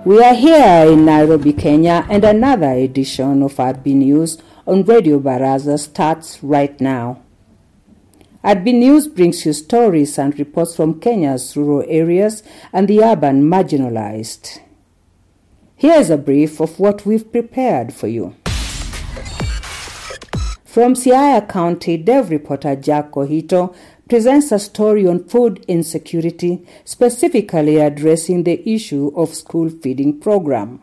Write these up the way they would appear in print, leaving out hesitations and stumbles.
We are here in Nairobi, Kenya, and another edition of Adbi News on Radio Baraza starts right now. Adbi News brings you stories and reports from Kenya's rural areas and the urban marginalized. Here's a brief of what we've prepared for you. From Siaya County, Dev reporter Jack Kohito presents a story on food insecurity, specifically addressing the issue of school feeding program.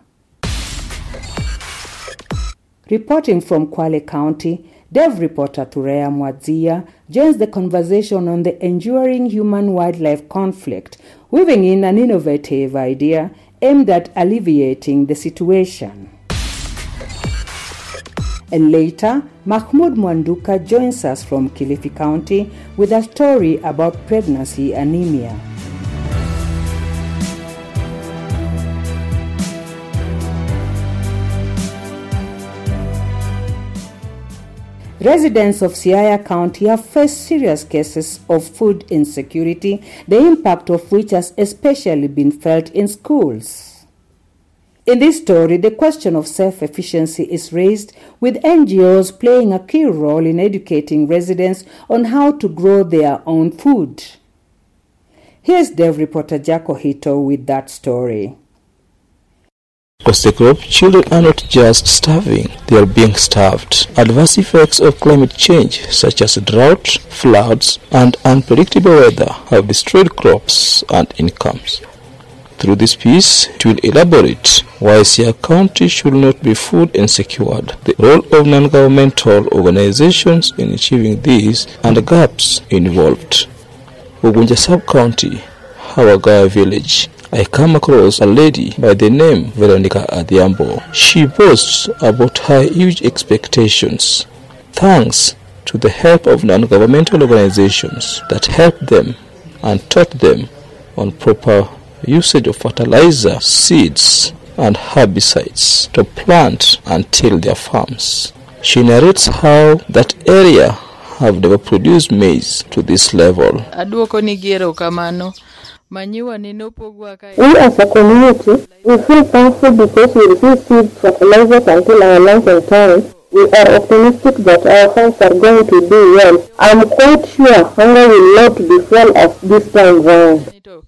Reporting from Kwale County, Dev reporter Turea Mwadzia joins the conversation on the enduring human-wildlife conflict, weaving in an innovative idea aimed at alleviating the situation. And later, Mahmoud Mwanduka joins us from Kilifi County with a story about pregnancy anemia. Residents of Siaya County have faced serious cases of food insecurity, the impact of which has especially been felt in schools. In this story, the question of self-efficiency is raised, with NGOs playing a key role in educating residents on how to grow their own food. Here's Dev reporter Jack Kohito with that story. Across the globe, children are not just starving, they are being starved. Adverse effects of climate change, such as drought, floods, and unpredictable weather, have destroyed crops and incomes. Through this piece, it will elaborate why Siaya County should not be food insecure, the role of non-governmental organizations in achieving this, and the gaps involved. Ugunja Sub-County, Hawagaya Village. I come across a lady by the name Veronica Adhiambo. She boasts about her huge expectations, thanks to the help of non-governmental organizations that help them and taught them on proper usage of fertilizer, seeds, and herbicides to plant and till their farms. She narrates how that area have never produced maize to this level. We as a community, we feel thankful because we receive seed fertilizers until our lunch and time. We are optimistic that our farms are going to do well. I'm quite sure hunger will not befall us this time round.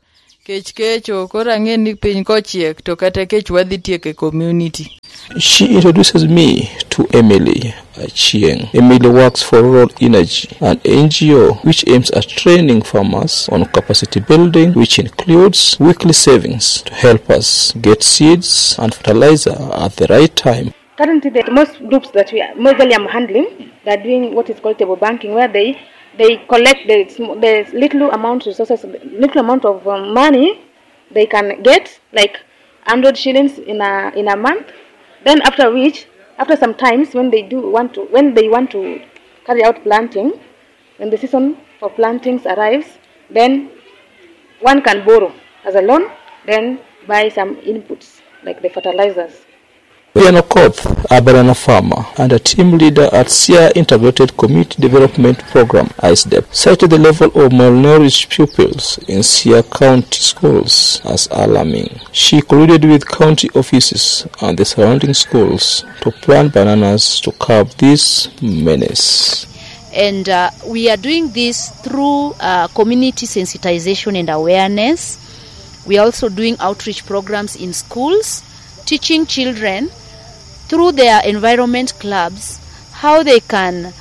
She introduces me to Emily Achieng. Emily works for Rural Energy, an NGO which aims at training farmers on capacity building, which includes weekly savings to help us get seeds and fertilizer at the right time. Currently, the most groups that I am handling, they are doing what is called table banking, where they collect the little amount of money they can get, like 100 shillings in a month. Then after some times, when they want to carry out planting, when the season for plantings arrives, then one can borrow as a loan, then buy some inputs like the fertilizers. Piano Koth, a banana farmer and a team leader at Siaya Integrated Community Development Program, ISDEP, cited the level of malnourished pupils in Siaya County schools as alarming. She colluded with county offices and the surrounding schools to plant bananas to curb this menace. And we are doing this through community sensitization and awareness. We are also doing outreach programs in schools, teaching children through their environment clubs how they can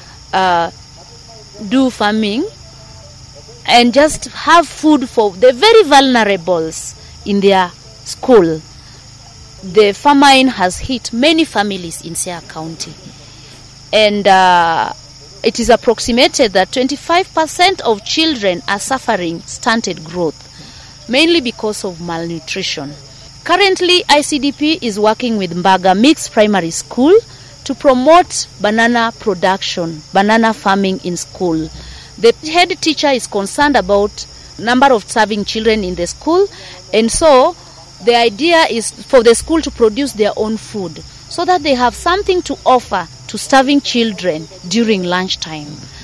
do farming and just have food for the very vulnerables in their school. The famine has hit many families in Siaya County, and it is approximated that 25% of children are suffering stunted growth, mainly because of malnutrition. Currently, ICDP is working with Mbaga Mixed Primary School to promote banana production, banana farming in school. The head teacher is concerned about number of starving children in the school, and so the idea is for the school to produce their own food so that they have something to offer to starving children during lunchtime.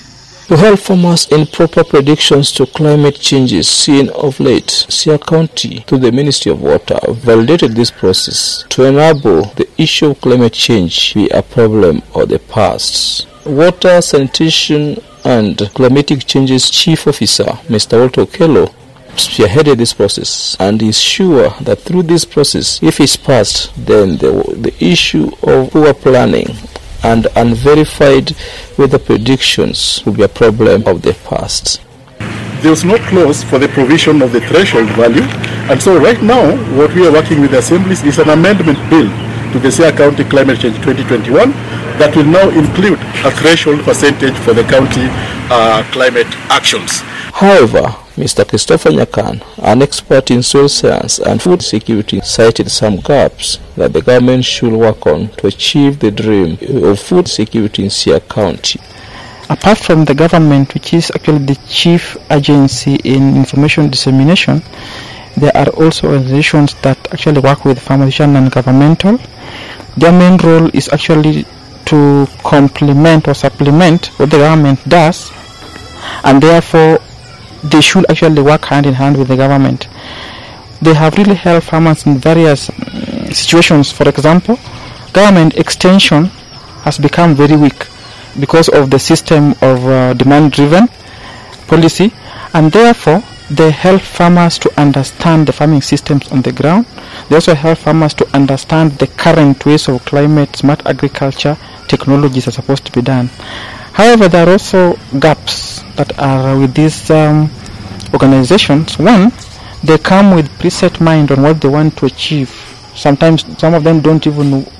To help farmers in proper predictions to climate changes seen of late, Siaya County, through the Ministry of Water, validated this process to enable the issue of climate change be a problem of the past. Water, Sanitation and Climatic Changes Chief Officer, Mr. Walter Okello, spearheaded this process and is sure that through this process, if it's passed, then the issue of poor planning and unverified weather predictions will be a problem of the past. There was no clause for the provision of the threshold value, and so right now what we are working with the assemblies is an amendment bill to the Siaya County Climate Change 2021 that will now include a threshold percentage for the county climate actions. However, Mr. Christopher Nyakan, an expert in soil science and food security, cited some gaps that the government should work on to achieve the dream of food security in Siaya County. Apart from the government, which is actually the chief agency in information dissemination, there are also organizations that actually work with farmers, which are non-governmental. Their main role is actually to complement or supplement what the government does, and therefore they should actually work hand in hand with the government. They have really helped farmers in various situations. For example, government extension has become very weak because of the system of demand-driven policy, and therefore they help farmers to understand the farming systems on the ground. They also help farmers to understand the current ways of climate smart agriculture technologies are supposed to be done. However, there are also gaps that are with these organizations. One, they come with preset mind on what they want to achieve. Sometimes some of them don't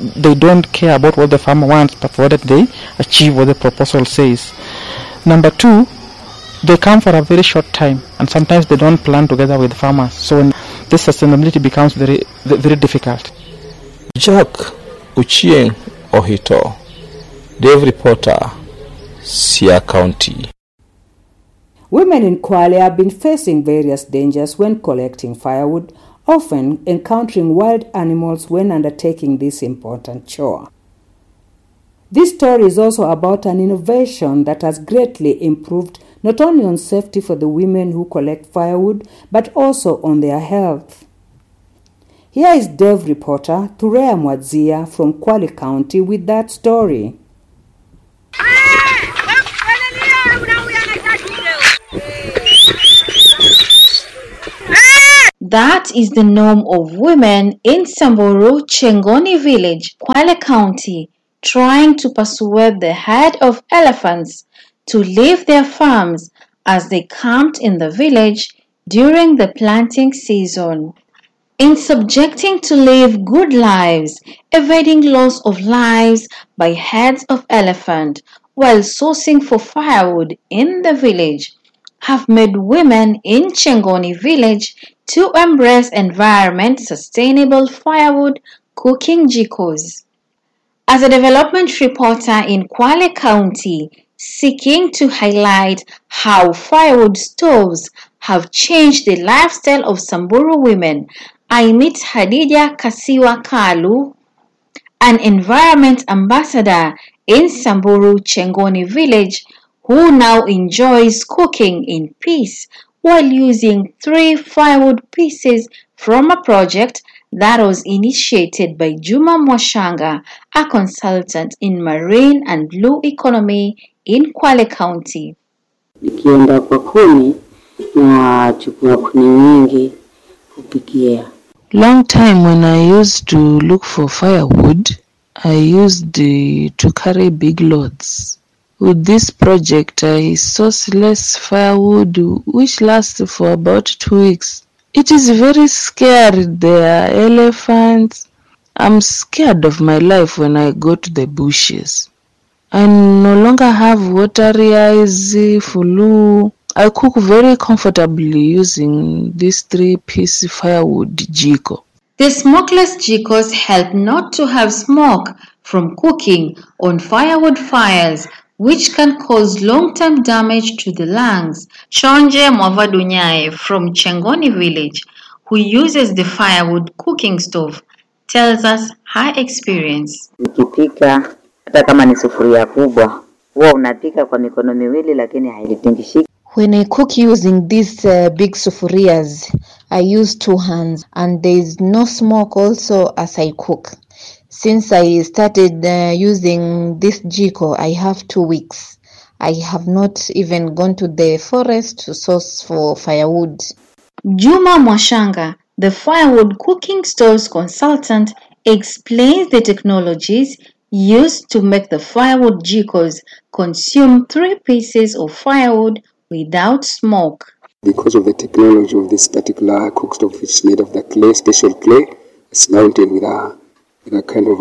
care about what the farmer wants, but provided they achieve what the proposal says. Number two, they come for a very short time, and sometimes they don't plan together with farmers. So this sustainability becomes very, very difficult. Jack Uchieng Ohito, Dave Reporter, Siaya County. Women in Kwale have been facing various dangers when collecting firewood, often encountering wild animals when undertaking this important chore. This story is also about an innovation that has greatly improved not only on safety for the women who collect firewood, but also on their health. Here is Dev reporter Thurea Mwadzia from Kwale County with that story. That is the norm of women in Samburu, Chengoni village, Kwale County, trying to persuade the herd of elephants to leave their farms as they camped in the village during the planting season. In subjecting to live good lives, evading loss of lives by herds of elephant while sourcing for firewood in the village have made women in Chengoni village to embrace environment sustainable firewood cooking jikos. As a development reporter in Kwale County, seeking to highlight how firewood stoves have changed the lifestyle of Samburu women, I meet Hadija Kasiwa Kalu, an environment ambassador in Samburu Chengoni village, who now enjoys cooking in peace while using 3 firewood pieces from a project that was initiated by Juma Mwashanga, a consultant in marine and blue economy in Kwale County. Nikienda kwa kuni na chukua kuni nyingi kupikia. Long time when I used to look for firewood, I used to carry big loads. With this project, I source less firewood, which lasts for about 2 weeks. It is very scary. There are elephants. I'm scared of my life when I go to the bushes. I no longer have watery eyes, fulu. I cook very comfortably using this 3-piece firewood jiko. The smokeless jikos help not to have smoke from cooking on firewood fires, which can cause long-term damage to the lungs. Shonje Mwavadunyae from Chengoni village, who uses the firewood cooking stove, tells us her experience. Nikipika hata kama ni sufuria kubwa huwa unapika kwa mikono miwili lakini haitingishiki. When I cook using these big sufurias, I use 2 hands, and there is no smoke also as I cook. Since I started using this jiko, I have 2 weeks. I have not even gone to the forest to source for firewood. Juma Mwashanga, the firewood cooking stoves consultant, explains the technologies used to make the firewood jikos consume 3 pieces of firewood without smoke. Because of the technology of this particular cook stove, which is made of the clay, special clay, it's mounted with a kind of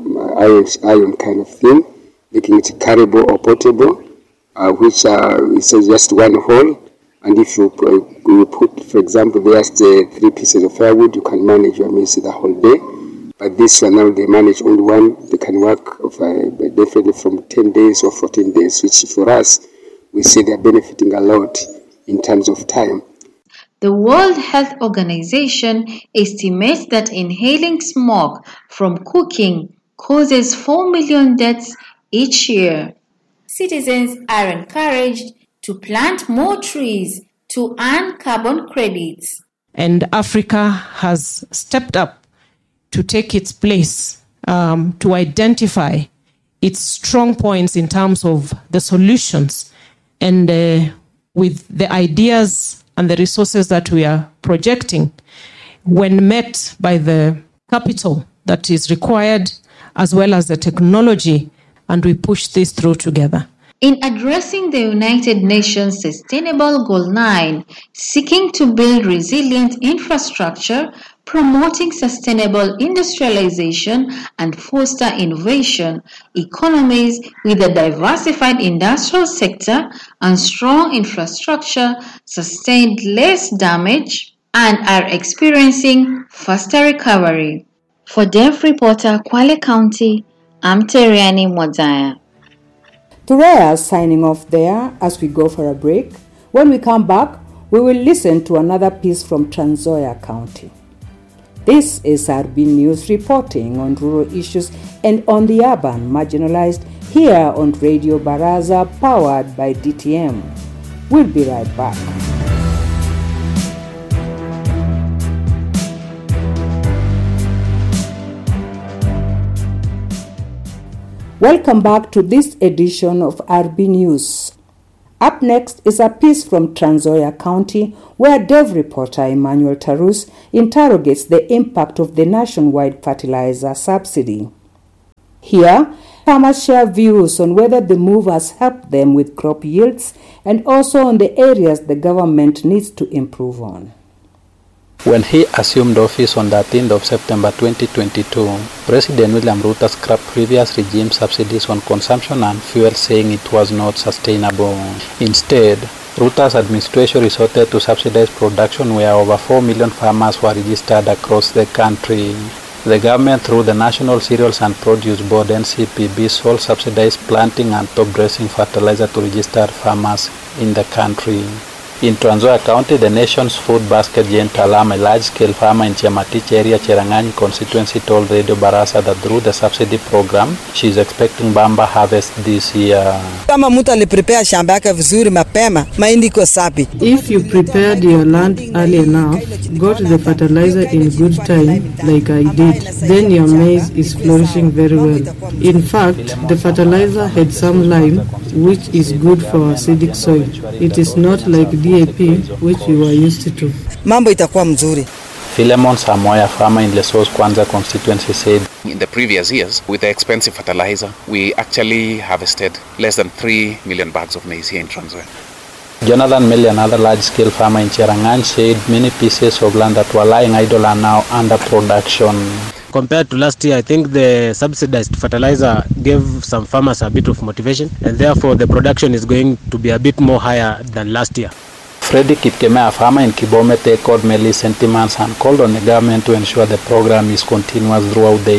iron kind of thing, making it carryable or portable, which is just one hole. And if you put, for example, there's 3 pieces of firewood, you can manage your meals the whole day. But this one now, they manage only one. They can work definitely from 10 days or 14 days, which for us, we see they're benefiting a lot in terms of time. The World Health Organization estimates that inhaling smoke from cooking causes 4 million deaths each year. Citizens are encouraged to plant more trees to earn carbon credits. And Africa has stepped up to take its place, to identify its strong points in terms of the solutions, and with the ideas and the resources that we are projecting, when met by the capital that is required as well as the technology, and we push this through together. In addressing the United Nations Sustainable Goal 9, seeking to build resilient infrastructure, promoting sustainable industrialization and foster innovation, economies with a diversified industrial sector and strong infrastructure sustained less damage and are experiencing faster recovery. For Deaf Reporter, Kwale County, I'm Teriani Mwadzaya. Turaya signing off there as we go for a break. When we come back, we will listen to another piece from Trans Nzoia County. This is RB News reporting on rural issues and on the urban marginalized here on Radio Baraza, powered by DTM. We'll be right back. Welcome back to this edition of RB News. Up next is a piece from Trans Nzoia County, where Dev reporter Emmanuel Tarus interrogates the impact of the nationwide fertilizer subsidy. Here, farmers share views on whether the move has helped them with crop yields and also on the areas the government needs to improve on. When he assumed office on the 13th of September 2022, President William Ruto scrapped previous regime subsidies on consumption and fuel, saying it was not sustainable. Instead, Ruto's administration resorted to subsidized production, where over 4 million farmers were registered across the country. The government, through the National Cereals and Produce Board (NCPB), sold subsidized planting and top dressing fertilizer to registered farmers in the country. In Trans Nzoia County, the nation's food basket giant Alam, a large-scale farmer in Chiamatich area, Cherangany constituency, told Radio Barasa that through the subsidy program, she is expecting bamba harvest this year. Kama mtu aliprepare shamba yake vizuri mapema, mahindi iko sapi. If you prepared your land early enough, got the fertilizer in good time, like I did, then your maize is flourishing very well. In fact, the fertilizer had some lime, which is good for acidic soil. It is not like DAP, which we were used to. Mambo itakuwa mzuri. Philemon Samoya, farmer in Lesos Kwanza constituency, said, in the previous years, with the expensive fertilizer, we actually harvested less than 3 million bags of maize here in Trans Nzoia. Jonathan Meli, another large-scale farmer in Cherangany, said many pieces of land that were lying idle are now under production. Compared to last year, I think the subsidized fertilizer gave some farmers a bit of motivation, and therefore the production is going to be a bit more higher than last year. Freddy Kipkeme, a farmer in Kibomete, echoed Meli's sentiments and called on the government to ensure the program is continuous throughout the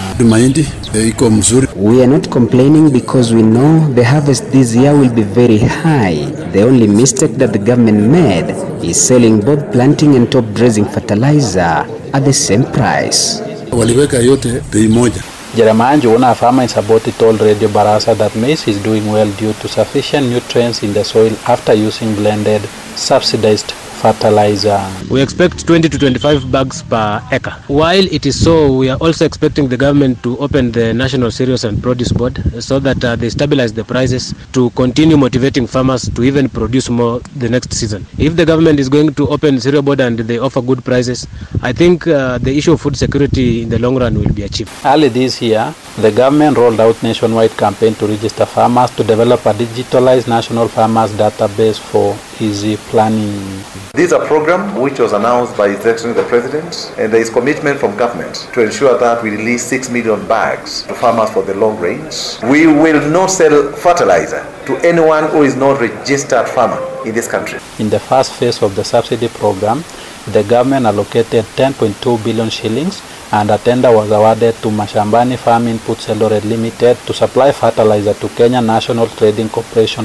year. We are not complaining because we know the harvest this year will be very high. The only mistake that the government made is selling both planting and top dressing fertilizer at the same price. Waliweka yote bei moja. Jeremiah Njuguna, a farmer in Saboti, told Radio Barasa that maize is doing well due to sufficient nutrients in the soil after using blended, subsidized fertilizer. We expect 20 to 25 bags per acre. While it is so, we are also expecting the government to open the National Cereals and Produce Board so that they stabilize the prices to continue motivating farmers to even produce more the next season. If the government is going to open cereal board and they offer good prices, I think the issue of food security in the long run will be achieved. Early this year, the government rolled out nationwide campaign to register farmers to develop a digitalized national farmers database for easy planning. This is a program which was announced by His Excellency the President, and there is commitment from government to ensure that we release 6 million bags to farmers for the long range. We will not sell fertilizer to anyone who is not registered farmer in this country. In the first phase of the subsidy program, the government allocated 10.2 billion shillings and a tender was awarded to Mashambani Farm Inputs Eldoret Limited to supply fertilizer to Kenya National Trading Corporation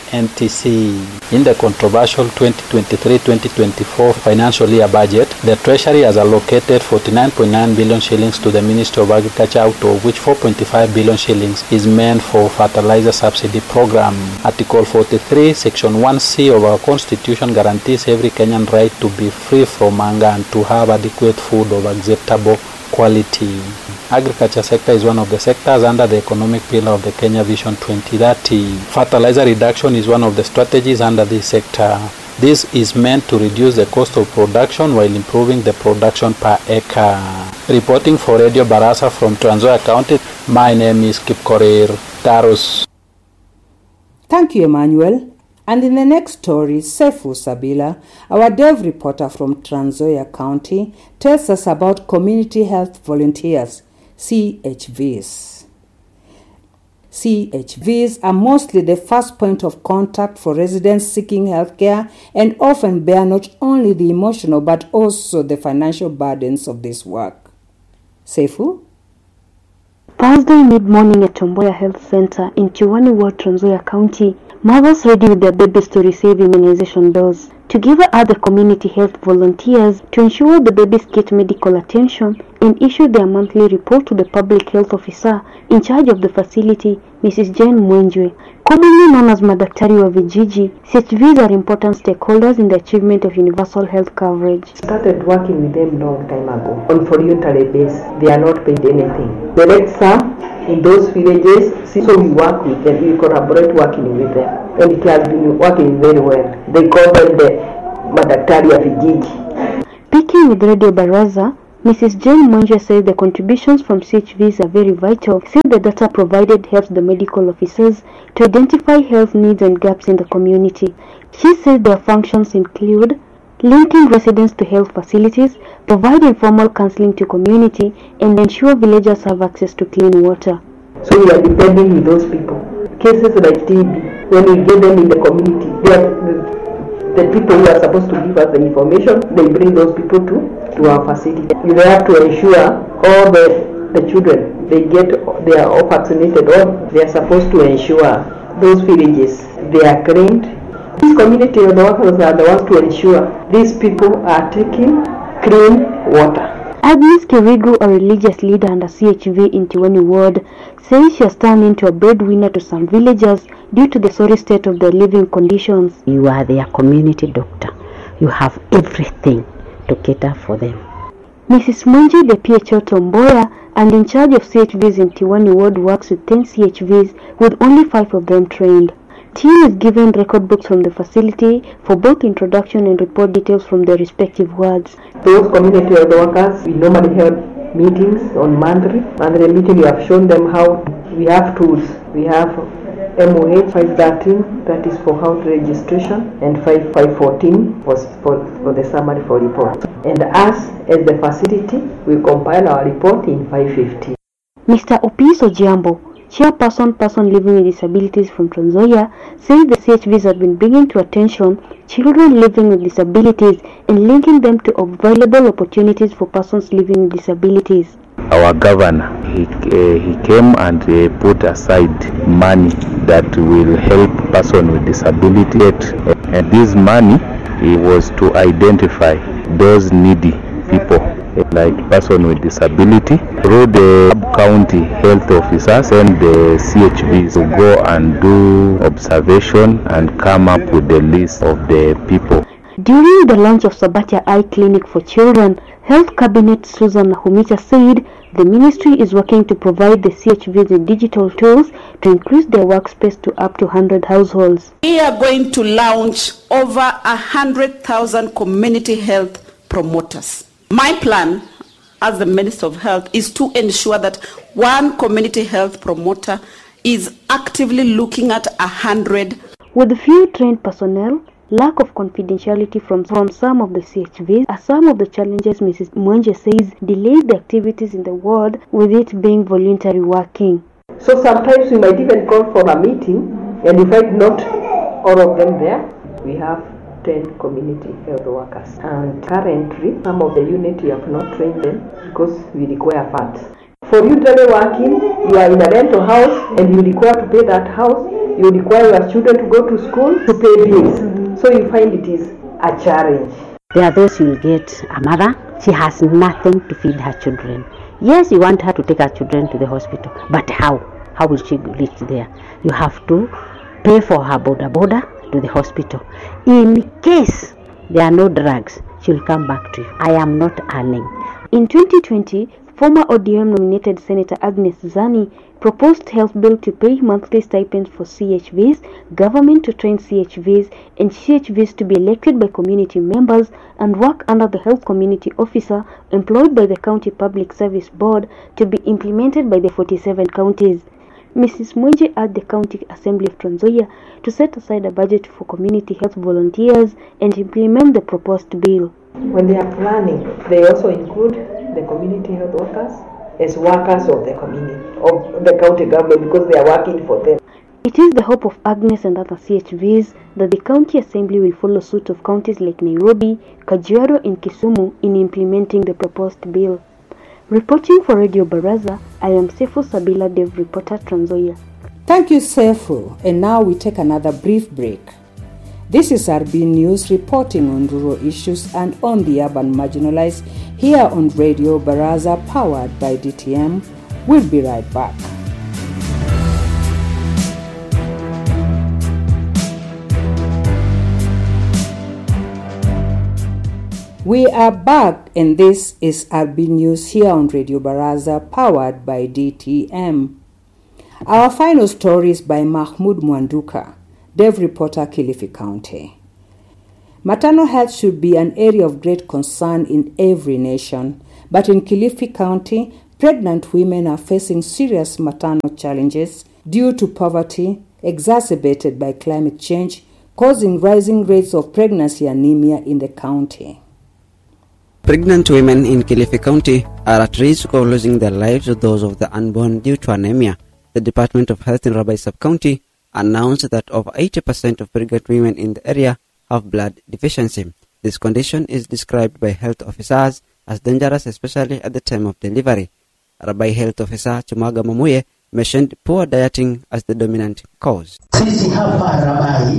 KNTC. In the controversial 2023-2024 financial year budget, the Treasury has allocated 49.9 billion shillings to the Ministry of Agriculture, out of which 4.5 billion shillings is meant for fertilizer subsidy program. Article 43, Section 1C of our Constitution guarantees every Kenyan right to be free from hunger and to have adequate food of acceptable quality. Agriculture sector is one of the sectors under the economic pillar of the Kenya Vision 2030. Fertilizer reduction is one of the strategies under this sector. This is meant to reduce the cost of production while improving the production per acre. Reporting for Radio Barasa from Trans Nzoia County, my name is Kipkorir Tarus. Thank you, Emmanuel. And in the next story, Sefu Sabila, our dev reporter from Trans Nzoia County, tells us about community health volunteers, CHVs. CHVs are mostly the first point of contact for residents seeking healthcare and often bear not only the emotional but also the financial burdens of this work. Sefu? Thursday mid-morning at Tomboya Health Center in Chiwani Ward, Trans Nzoia County, mothers ready with their babies to receive immunization dose. Together other community health volunteers to ensure the babies get medical attention and issue their monthly report to the public health officer in charge of the facility, Mrs. Jane Mwenjwe. Commonly known as Madaktari wa Vijiji, CHVs are important stakeholders in the achievement of universal health coverage. Started working with them long time ago on voluntary base. They are not paid anything. The next some in those villages, so we work with them, we collaborate working with them, and it has been working very well. They call them the Madaktari wa Vijiji. Speaking with Radio Baraza, Mrs. Jane Mwenjwe says the contributions from CHVs are very vital since the data provided helps the medical officers to identify health needs and gaps in the community. She says their functions include linking residents to health facilities, provide informal counseling to community, and ensure villagers have access to clean water. So we are depending on those people. Cases like TB, when we get them in the community, the people who are supposed to give us the information, they bring those people to our facility. We have to ensure all the children, they are all vaccinated, or they are supposed to ensure those villages, they are cleaned. These community workers are the ones to ensure these people are taking clean water. Agnes Kirigu, a religious leader under CHV in Tiwani Ward, says she has turned into a breadwinner to some villagers due to the sorry state of their living conditions. You are their community doctor. You have everything to cater for them. Mrs. Munji, the PHO Tomboya and in charge of CHVs in Tiwani Ward, works with 10 CHVs with only 5 of them trained. Team is given record books from the facility for both introduction and report details from their respective wards. Those community health workers, we normally have meetings on monthly meeting. We have shown them how we have tools. We have MOH 513, that is for health registration, and 5514 was for the summary for report. And us, as the facility, we compile our report in 550. Mr. Opiso Jambo, person living with disabilities from Trans Nzoia, says the CHVs have been bringing to attention children living with disabilities and linking them to available opportunities for persons living with disabilities. Our governor, he came and put aside money that will help person with disability, and this money was to identify those needy people like person with disability, through the county health officers and the CHVs to go and do observation and come up with the list of the people. During the launch of Sabatia Eye Clinic for Children, Health Cabinet Susan Nahumicha said the ministry is working to provide the CHVs with digital tools to increase their workspace to up to 100 households. We are going to launch over 100,000 community health promoters. My plan as the Minister of Health is to ensure that one community health promoter is actively looking at 100. With few trained personnel, lack of confidentiality from some of the CHVs are some of the challenges Mrs. Mwenje says delays the activities in the ward, with it being voluntary working. So sometimes we might even call for a meeting and in fact not all of them there. We have 10 community health workers and currently some of the unit we have not trained them because we require funds. For you teleworking, you are in a rental house and you require to pay that house, you require your children to go to school to pay bills. So you find it is a challenge. There are those you will get a mother, she has nothing to feed her children. Yes, you want her to take her children to the hospital, but how? How will she reach there? You have to pay for her boda to the hospital. In case there are no drugs, she will come back to you. I am not earning. In 2020, former ODM nominated Senator Agnes Zani proposed health bill to pay monthly stipends for CHVs, government to train CHVs, and CHVs to be elected by community members and work under the health community officer employed by the County Public Service Board to be implemented by the 47 counties. Mrs. Mwenje urged the County Assembly of Trans Nzoia to set aside a budget for community health volunteers and implement the proposed bill. When they are planning, they also include the community health workers as workers of the community, of the county government, because they are working for them. It is the hope of Agnes and other CHVs that the County Assembly will follow suit of counties like Nairobi, Kajiado and Kisumu in implementing the proposed bill. Reporting for Radio Baraza, I am Sefu Sabila, Dev reporter, Trans Nzoia. Thank you, Sefu. And now we take another brief break. This is RB News reporting on rural issues and on the urban marginalized here on Radio Baraza, powered by DTM. We'll be right back. We are back, and this is RB News here on Radio Baraza, powered by DTM. Our final story is by Mahmoud Mwanduka, Dev reporter, Kilifi County. Maternal health should be an area of great concern in every nation, but in Kilifi County, pregnant women are facing serious maternal challenges due to poverty exacerbated by climate change, causing rising rates of pregnancy anemia in the county. Pregnant women in Kilifi County are at risk of losing their lives or those of the unborn due to anemia. The Department of Health in Rabai Sub-County announced that over 80% of pregnant women in the area have blood deficiency. This condition is described by health officers as dangerous, especially at the time of delivery. Rabai Health Officer Chumaga Mamuye mentioned poor dieting as the dominant cause. Sisi hapa Rabai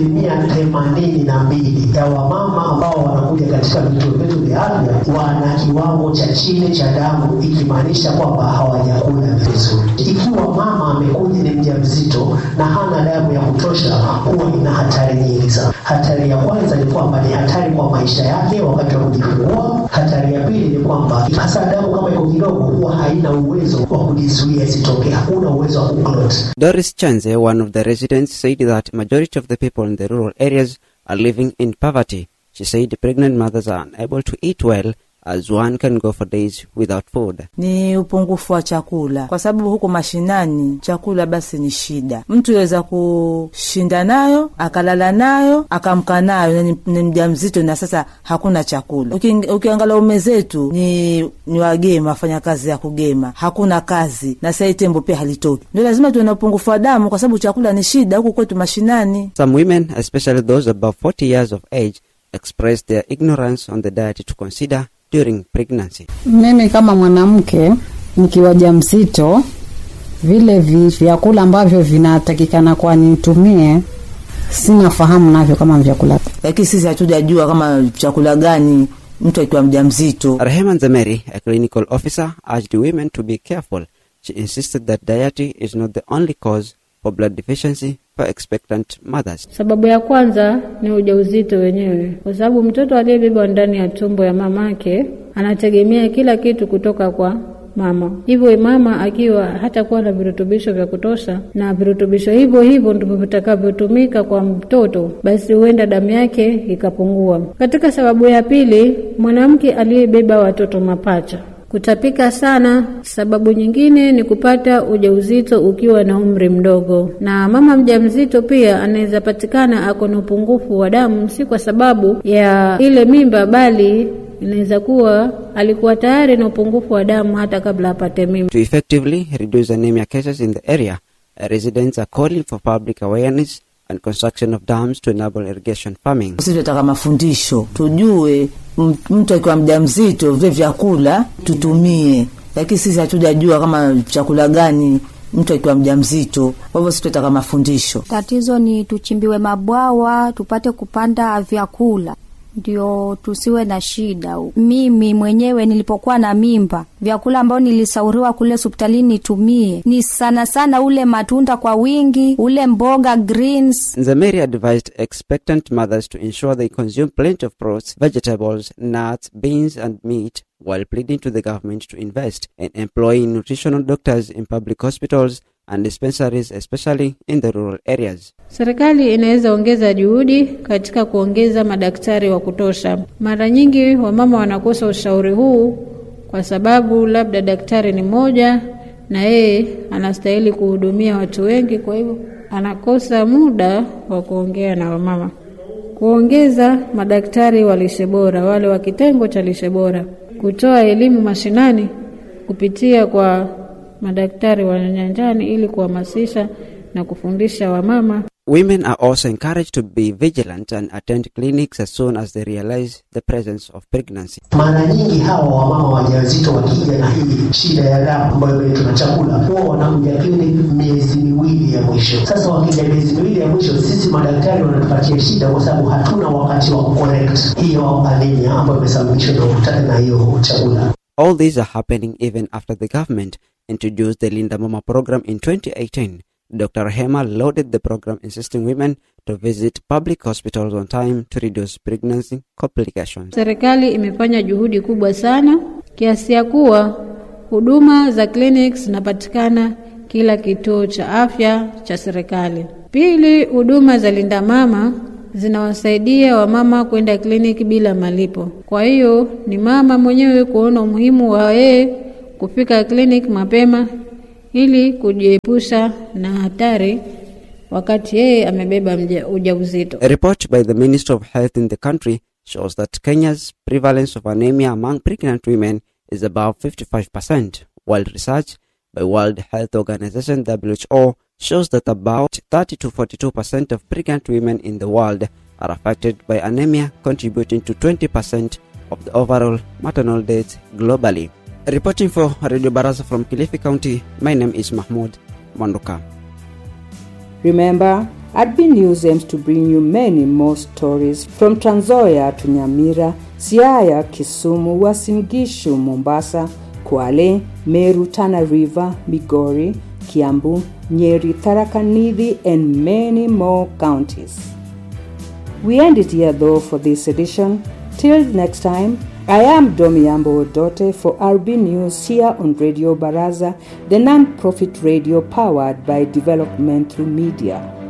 82% ya wamama ambao wanakuja katika vituo vyetu vya afya wana kiwango cha chini cha damu, ikimaanisha kwamba hawajakula vizuri. Ikiwa mama amekuja ni mjamzito na hana damu ya kutosha, huwa ina hatari nyingi sana. Hatari ya kwanza ni kwamba ni hatari kwa maisha yake wakati wa kujifungua. Hatari ya pili ni kwamba hasa damu kama iko kidogo huwa haina uwezo wa kujizuia isitoke, hakuna uwezo wa kuclot. Doris Chanze, one of the residents, said that majority of the people in the rural areas are living in poverty. She said pregnant mothers are unable to eat well, as one can go for days without food. Ni upungufu wa chakula, kwa sababu huko mashinani chakula basi ni shida. Mtu yaweza kushinda nayo, akalala nayo, akamka nayo, ni mjamzito na sasa hakuna chakula. Ukiangalia ume zetu ni wagema, wafanya kazi ya kugema, hakuna kazi na sasa tembo pia halitoki. Ndio lazima tuwe na upungufu wa damu kwa sababu chakula ni shida huko kwetu mashinani. Some women, especially those above 40 years of age, expressed their ignorance on the diet to consider during pregnancy. Mimi kama mwanamke nikiwa mjamzito, vile vyakula ambavyo vinatakikana kwa nitumie sina fahamu navyo kama vyakula. Lakini sisi hatujajua kama chakula gani mtu akiwa mjamzito. Rehema Nzameri, a clinical officer, urged women to be careful. She insisted that diet is not the only cause for blood deficiency for expectant mothers. Sababu ya kwanza ni ujauzito wenyewe, kwa sababu mtoto aliyebebwa ndani ya tumbo ya mamake anategemea kila kitu kutoka kwa mama. Hivyo mama akiwa hatakuwa na virutubisho vya kutosha, na virutubisho hivyo ndivyo vitakavyotumika kwa mtoto, basi huenda damu yake ikapungua. Katika sababu ya pili, mwanamke aliyebeba watoto mapacha kutapika sana. Sababu nyingine ni kupata ujauzito ukiwa na umri mdogo, na mama mjamzito pia anaweza patikana ako na upungufu wa damu, si kwa sababu ya ile mimba, bali inaweza kuwa alikuwa tayari na upungufu wa damu hata kabla apate mimba. To effectively reduce anemia cases in the area, residents are calling for public awareness and construction of dams to enable irrigation farming. Sisi tunataka mafundisho, tujue mtu akiwa mjamzito vile vyakula tutumie, lakini sisi hatujajua kama chakula gani mtu akiwa mjamzito. Kwa hivyo sisi tunataka mafundisho. Tatizo ni tuchimbiwe mabwawa tupate kupanda vyakula, ndio tusiwe na shida. Mimi mwenyewe nilipokuwa na mimba, vyakula ambao nilisauriwa kule hospitalini nitumie ni sana ule matunda kwa wingi, ule mboga, greens. Nzameri advised expectant mothers to ensure they consume plenty of fruits, vegetables, nuts, beans and meat, while pleading to the government to invest in employing nutritional doctors in public hospitals and dispensaries, especially in the rural areas. Serikali inaweza ongeza juhudi katika kuongeza madaktari wa kutosha. Mara nyingi wamama wanakosa ushauri huu kwa sababu labda daktari ni mmoja na yeye anastahili kuhudumia watu wengi, kwa hivyo anakosa muda wa kuongea na wamama. Kuongeza madaktari wa lishe bora, wale wa kitengo cha lishe bora, kutoa elimu mashinani kupitia kwa madaktari wa nyanjani ili kuhamasisha na kufundisha wamama. Women are also encouraged to be vigilant and attend clinics as soon as they realize the presence of pregnancy. Mara nyingi hawa wamama wajawazito wakija na hii shida ya damu ambayo inaitwa na chakula, huwa wanakuja kliniki miezi miwili ya mwisho. Sasa wakija miezi miwili ya mwisho, sisi madaktari wanatupatia shida kwa sababu hatuna wakati wa correct hiyo anemia ambayo imesababishwa na kukutana na hiyo chakula. All these are happening even after the government introduced the Linda Mama program in 2018. Dr. Hema lauded the program, insisting women to visit public hospitals on time to reduce pregnancy complications. Serikali imefanya juhudi kubwa sana kiasi ya kuwa huduma za clinics zinapatikana kila kituo cha afya cha serikali. Pili, huduma za Linda Mama zinawasaidia wamama kwenda kliniki bila malipo. Kwa hiyo ni mama mwenyewe kuona umuhimu wa yeye kufika kliniki mapema ili kujiepusha na hatari wakati yeye amebeba ujauzito. A report by the Ministry of Health in the country shows that Kenya's prevalence of anemia among pregnant women is above 55%, while research by World Health Organization WHO shows that about 30 to 42% of pregnant women in the world are affected by anemia, contributing to 20% of the overall maternal deaths globally. Reporting for Radio Baraza from Kilifi County, my name is Mahmoud Manduka. Remember, Adbi News aims to bring you many more stories from Trans Nzoia to Nyamira, Siaya, Kisumu, Uasin Gishu, Mombasa, Kwale, Meru, Tana River, Migori, Kiambu, Nyeri, Tharaka Nithi, and many more counties. We end it here though for this edition. Till next time, I am Domiambo Odote for RB News here on Radio Baraza, the non-profit radio powered by development through media.